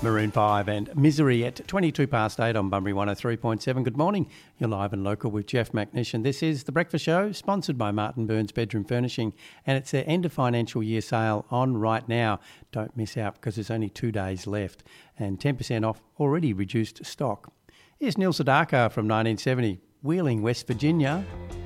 Maroon 5 and Misery at 22 past 8 on Bunbury 103.7. Good morning. You're live and local with Jeff McNish, and this is The Breakfast Show, sponsored by Martin Burns Bedroom Furnishing, and it's their end of financial year sale on right now. Don't miss out because there's only 2 days left and 10% off already reduced stock. Here's Neil Sedaka from 1970, Wheeling, West Virginia.